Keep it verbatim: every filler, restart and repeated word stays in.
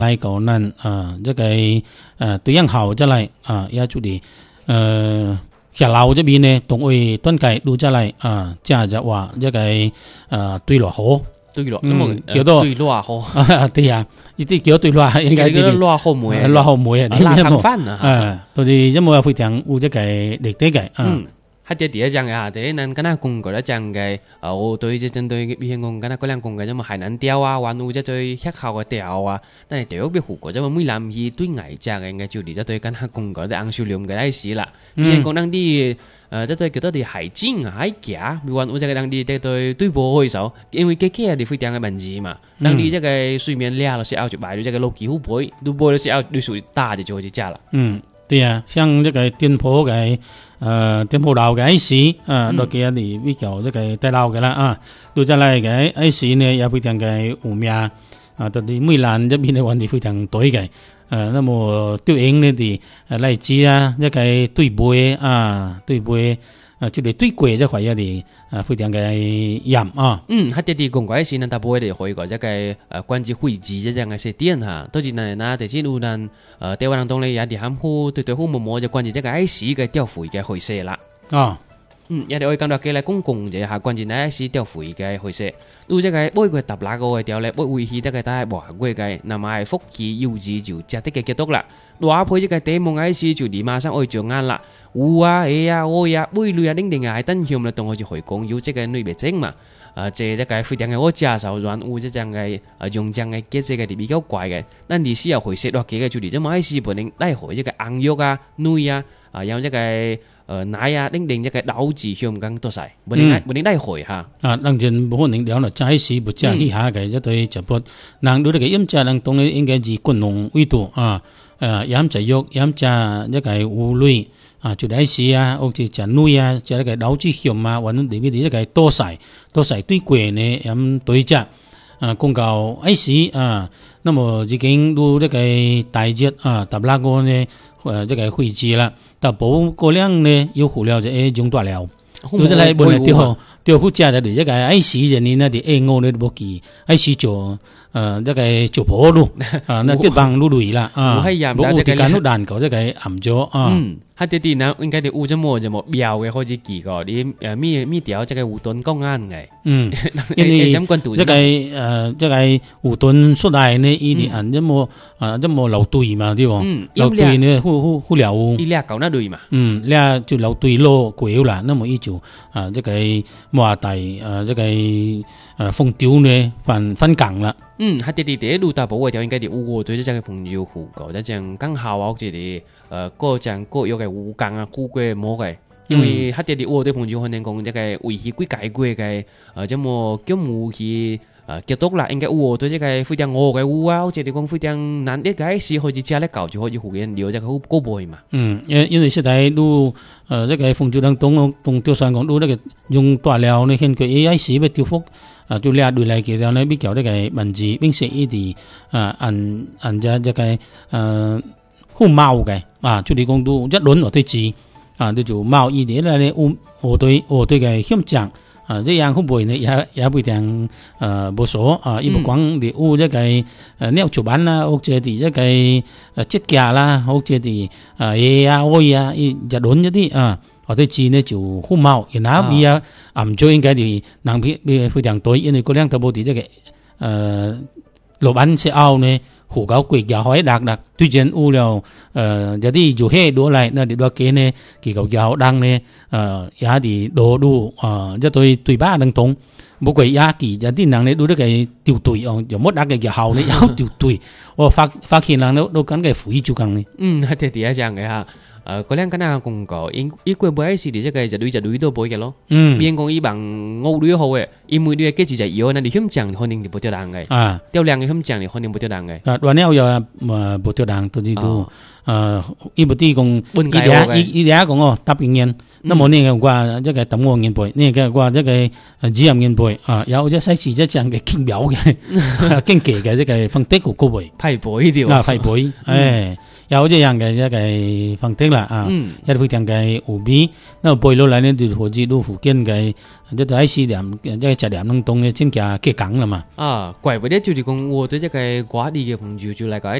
来講咱啊一個誒對應好再來啊，也就係誒下樓這邊呢，同為端計路再來啊，加就話一個誒對落好， 對落， 嗯，叫做對落好， 啊對呀，呢啲叫對落應該叫落好梅， 落好梅啊， 拉湯飯啊， 啊，到時因為非常有一個歷史嘅， 嗯。喺啲第一講嘅嚇，第一咱跟他講過咧講嘅，誒我對即針對比如講跟他嗰兩講嘅，咁啊海南調啊，還有即對學校嘅調啊，但係調別好過，咁啊每男兒對外籍嘅應該就嚟即對跟他講過啲昂少量嘅歷史啦。比如講咱啲誒即對叫做啲海景啊、海岬，比如話我即個咱啲即對對波嘅時候，因為佢佢係非常嘅文字嘛，咱啲即個水面靚咯，時候就擺到即個路基好背，路背嘅時候你屬於大就就會加啦。 嗯，對啊，像這個店鋪嘅。呃，店鋪樓嘅 I C 啊，落幾年比較這個大樓嘅啦啊，到再來嘅 I C 呢也非常嘅有名啊，到啲梅蘭這邊嘅問題非常多嘅，呃，那麼對應呢啲例子啊，一個對背啊，對背啊，就係對貴這塊嘢啲啊，非常嘅嚴啊。 嗯，喺啲啲公關線呢，大部分哋可以講一個誒關於會址一樣嘅設點嚇，到時呢嗱，第先有咱誒台灣人當咧有啲含糊對對好冇冇就關於一個 I C 嘅調會嘅會社啦。 哦， 嗯，有啲可以講到幾嚟公共就下關於 I C 調會嘅會社，如一個每個揼哪個嘅調咧，每會去得個大華貴嘅，那麼係福氣幼稚就值得嘅結束啦。話配一個地夢 I C 就你馬上可以着眼啦。有啊，係啊，我呀，每類啊，定定啊，係等向啦，同我就回講有這個類別證嘛。啊，這這個非常嘅我介紹完，有這樣嘅啊用這樣嘅結這個比較怪嘅，但你需要回設落幾個處理，即係 I C 本嚟來回這個硬肉啊、內啊，啊有這個呃奶啊，定定這個老字向咁多晒，本嚟本嚟來回哈。 啊，當然冇可能講啦，在 I C 不正以下嘅一對直播，人對呢個飲茶人當然應該是軍農為主啊，誒飲茶肉飲茶一個有類。啊，就嚟時啊，或者食女啊，食那個老子香啊，或者裏面啲一個多晒多晒對貴呢，咁對隻啊，公告 I C 啊，那麼已經到呢個大節啊，搭那個呢，誒呢個會址啦，但保個量呢要護了就誒用大了，到咗嚟本嚟調調好食就嚟一個 I C 人呢，啲誒我呢都冇記 I C 做。呃，一個做婆路啊，那啲幫路類啦啊，冇有啲間都難搞，一個暗咗啊。 嗯，喺啲啲呢，應該啲烏咗麼就冇苗嘅開始記個，啲誒咩咩條即係烏頓公安嘅。嗯， 因為一個誒一個烏頓出嚟呢，依啲人一冇啊一冇留隊嘛啲喎，留隊呢好好好留。 依啲狗那隊嘛。 嗯，呢就留隊咯，貴啦，那麼依就啊一個馬大啊一個誒風調呢分分港啦。 嗯，喺啲啲啲路大保嘅條應該啲烏對啲隻嘅朋友互講，一隻更好或者啲誒嗰隻各有嘅烏鋼啊烏龜冇嘅，因為喺啲啲烏對朋友可能講一個維繫歸解歸嘅誒，即麼叫冇去誒結束啦，應該烏對即個非常惡嘅烏啊，或者你講非常難啲解釋可以加咧搞就可以互相了解好高倍嘛。 嗯，因因為實在路誒即個風就當東東條山講路呢個用大料呢，現佢 A I 時要調幅。啊，就掠對嚟其實呢比較呢個文字，並且依啲啊，按按隻一個誒好貓嘅啊，就你講到一輪我對字啊，叫做貓依啲咧，我我對我對嘅鄉長啊，這樣好背呢也也不一定誒無所啊，伊唔講你有一個誒鳥出版啦，或者啲一個誒節假啦，或者啲誒嘢啊、愛啊，一輪一啲啊。或者字呢就好貓，然後邊啊暗咗應該啲人片非常多，因為嗰兩頭部啲呢個誒老闆食拗呢，胡搞貴又可以辣辣，最近有了誒有啲就黑落嚟，那啲落幾呢，其實又當呢誒有啲攞路誒一對對巴能懂，冇貴也其有啲人呢都呢個調對哦，又冇得嘅又後呢有調對，我發發現人都都咁嘅苦就咁呢。 嗯，係第一樣嘅嚇。誒嗰兩間啊公告，因因為每一時啲即係就對就對都背嘅咯。嗯，邊講伊bằng ngô對好嘅，因為啲嘅字就有，那你鄉長可能就不掉人嘅。啊，掉兩個鄉長你可能不掉人嘅。啊，話呢有啊，誒不掉人，到時都誒，伊部啲講，伊啲伊伊啲講哦，答應人，那麼呢個話一個等我人背，呢個話一個主任人背，啊，有一細時一陣嘅傾表嘅，經紀嘅一個分析個高背， 批背條啊，批背，誒。有這樣嘅一個方式啦啊， 嗯， 也非常嘅有味。那背落來呢，就或者都附近嘅，即係喺四點，即係七點鐘東嘅先叫結港啦嘛。 啊，怪不得就是講我對這個瓜地嘅朋友就嚟講。